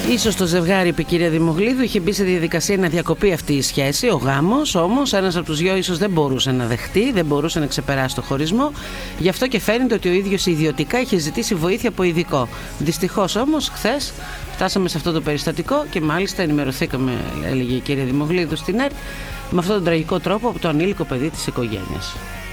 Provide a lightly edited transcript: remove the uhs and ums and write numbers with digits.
Ίσως το ζευγάρι, είπε η κυρία Δημογλίδου, είχε μπει σε διαδικασία να διακοπεί αυτή η σχέση, ο γάμος. Όμως ένας από τους δυο ίσως δεν μπορούσε να δεχτεί, δεν μπορούσε να ξεπεράσει το χωρισμό. Γι' αυτό και φαίνεται ότι ο ίδιος ιδιωτικά είχε ζητήσει βοήθεια από ειδικό. Δυστυχώς όμως, χθες φτάσαμε σε αυτό το περιστατικό και μάλιστα ενημερωθήκαμε, έλεγε η κυρία Δημογλίδου στην ΕΡΤ, με αυτόν τον τραγικό τρόπο από το ανήλικο παιδί της οικογένειας.